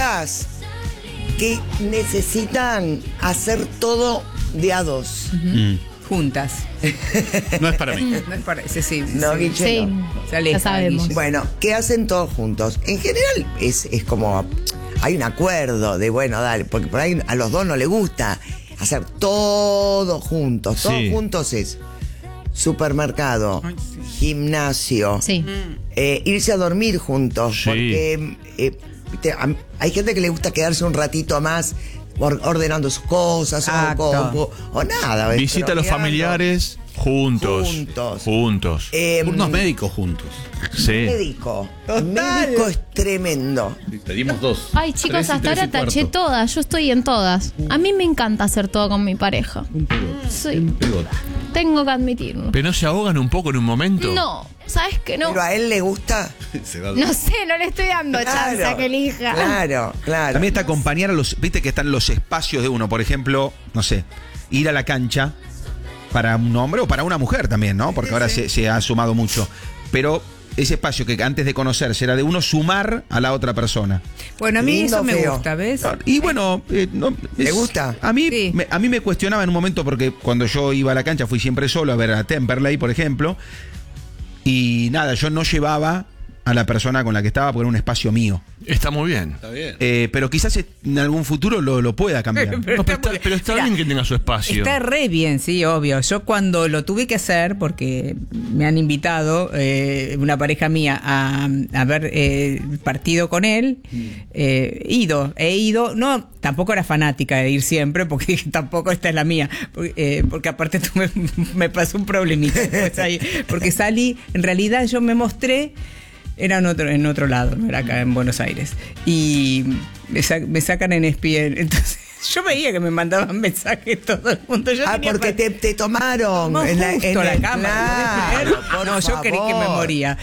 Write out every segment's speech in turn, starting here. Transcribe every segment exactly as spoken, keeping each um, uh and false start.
parejas que necesitan hacer todo de a dos. Uh-huh. Mm. Juntas. No es para mí. No es para ese, sí. No, sí. Guille, Sí, no. Se aleja, ya sabemos. Guille. Bueno, ¿qué hacen todos juntos? En general es, es como, hay un acuerdo de, bueno, dale, porque por ahí a los dos no les gusta hacer todo juntos. Todos Sí. juntos es supermercado, Ay, sí. gimnasio, Sí. eh, irse a dormir juntos. Sí. Porque eh, viste, a- hay gente que le gusta quedarse un ratito más or- ordenando sus cosas o, Exacto. o- o nada. ¿ves? Visita Pero a los mirando. familiares juntos. Juntos. Juntos. Eh, Unos médicos juntos. Sí. Médico. Total. Médico es tremendo. Pedimos dos. Ay, chicos, Tres y hasta tres y ahora taché cuarto. todas. Yo estoy en todas. A mí me encanta hacer todo con mi pareja. Un pegote. Sí. Un pegote. Tengo que admitirlo. ¿Pero no se ahogan un poco en un momento? No, ¿sabes qué no? Pero a él le gusta. Se va- No sé, no le estoy dando chance a que elija. Claro, claro. También está acompañar a los, viste que están los espacios de uno, por ejemplo, no sé, ir a la cancha para un hombre o para una mujer también, ¿no? Porque ahora se, se ha sumado mucho. Pero ese espacio que antes de conocerse era de uno sumar a la otra persona. Bueno, a mí Lindo, eso me feo. gusta, ¿ves? Y bueno, eh, no, ¿Te es- gusta? A mí, Sí. me, a mí me cuestionaba en un momento porque cuando yo iba a la cancha fui siempre solo a ver a Temperley, por ejemplo. Y nada, yo no llevaba a la persona con la que estaba porque era un espacio mío. Está muy bien. Está bien. Eh, pero quizás en algún futuro lo, lo pueda cambiar. Pero No, pero está está, muy- pero está Mira, bien que tenga su espacio. Está re bien, sí, obvio. Yo cuando lo tuve que hacer, porque me han invitado eh, una pareja mía a, a ver eh, el partido con él, eh, ido, he ido, no, tampoco era fanática de ir siempre, porque dije, tampoco esta es la mía, porque, eh, porque aparte tuve, me pasó un problemita después ahí, porque salí, en realidad yo me mostré. Era en otro, en otro lado, no era acá en Buenos Aires. Y me, sa- me sacan en E S P N. Entonces, yo veía que me mandaban mensajes todo el mundo. Yo Ah, tenía porque pa- te, te tomaron No, en la, justo en la el- cámara. Claro, por no, yo creí que me favor. moría.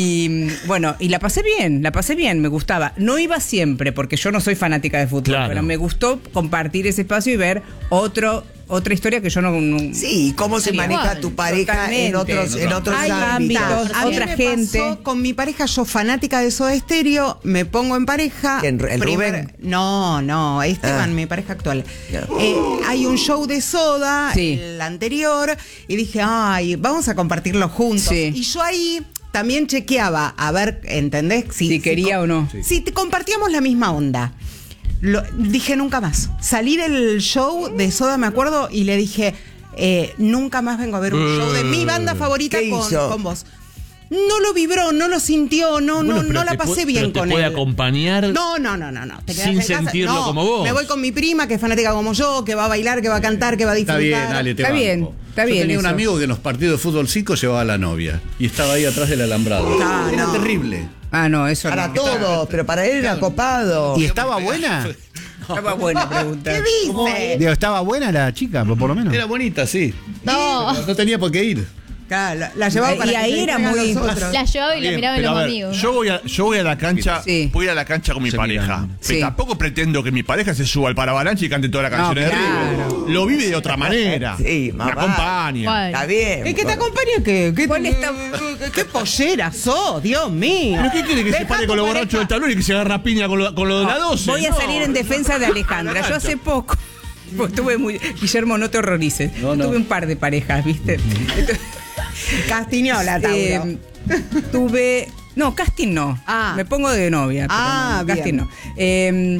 Y bueno, y la pasé bien, la pasé bien, me gustaba. No iba siempre, porque yo no soy fanática de fútbol, Claro. pero me gustó compartir ese espacio y ver otro otra historia que yo no... no- Sí, cómo se Sí, maneja igual, tu pareja en totalmente. otros, en otros Hay ámbitos. ámbitos. A mí otra me gente. pasó con mi pareja, yo fanática de Soda Stereo, me pongo en pareja. ¿Quién, el Primer- Rubén? No, no, Esteban, Ah. mi pareja actual. Ya. Eh, hay un show de Soda, Sí. el anterior, y dije, ay, vamos a compartirlo juntos. Sí. Y yo ahí también chequeaba, a ver, ¿entendés? Si quería co- o no. Si te compartíamos la misma onda. Lo, dije nunca más. Salí del show de Soda, me acuerdo, y le dije, eh, nunca más vengo a ver un Uh, show de mi banda favorita ¿qué con, hizo? con vos. No lo vibró, no lo sintió, no, Bueno, no, pero no la te pasé pu- bien pero te con puede él. acompañar No, no, no, no, no. Te quedás sin en casa. sentirlo No, como vos. Me voy con mi prima, que es fanática como yo, que va a bailar, que va a cantar, que va a Está disfrutar. bien, Ale, te Está banco. bien, está Yo bien tenía un eso. amigo que en los partidos de fútbol cinco llevaba a la novia y estaba ahí atrás del alambrado. Ah, Era no. terrible. Ah, no, eso Para no. todo, pero para él era copado. ¿Y estaba buena? Estaba buena pregunta. ¿Qué dice? Digo, ¿estaba buena la chica, por lo menos? Era bonita, sí. No. No tenía por qué ir. Claro, la, la llevaba Y para que ahí se era distraigan muy- los otros. La llevaba y la Bien, miraba en pero los a ver, amigos. Yo voy, a, yo voy a la cancha, Sí. voy a la cancha con mi Se pareja. miran. Pero Sí. tampoco pretendo que mi pareja se suba al paravalancha y cante todas las canciones de claro. River. Lo vive de otra manera. Sí, me más acompaña. ¿Cuál? Está bien. ¿Y que te acompañe qué? ¿Qué, ¿Cuál está- qué, qué pollera sos, Dios mío? ¿Pero qué quiere que se Deja pare tu con los pareja. borrachos del tablón y que se agarra a piña con lo, con lo de la doce? Voy a No, salir en defensa de Alejandra. Yo hace poco, pues, tuve muy... Guillermo, no te horrorices. No, no. Tuve un par de parejas, ¿viste? Entonces, Castiñola, Tauro. eh, tuve... No, casting no. Ah. Me pongo de novia. pero Ah, no, bien. casting no. Eh,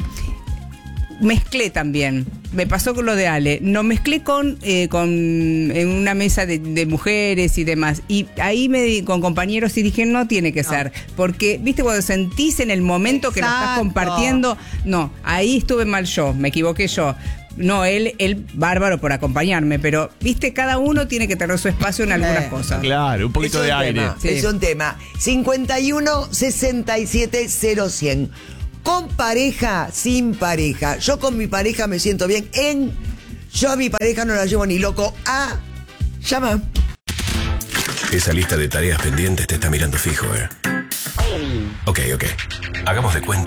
mezclé también. Me pasó con lo de Ale. No mezclé con, eh, con en una mesa de, de mujeres y demás. Y ahí me di con compañeros y dije, no tiene que ser. Porque, viste, cuando sentís en el momento que lo estás Exacto. compartiendo, no, ahí estuve mal yo, me equivoqué yo. No, él, él bárbaro por acompañarme, pero, viste, cada uno tiene que tener su espacio en algunas Eh, cosas. Claro, un poquito Es de un aire. tema, Sí. Es un tema. cincuenta y uno, sesenta y siete, cero, cien. Con pareja, sin pareja. Yo con mi pareja me siento bien. En yo a mi pareja no la llevo ni loco. Ah, llama. Esa lista de tareas pendientes te está mirando fijo, ¿eh? Ok, ok. Hagamos de cuenta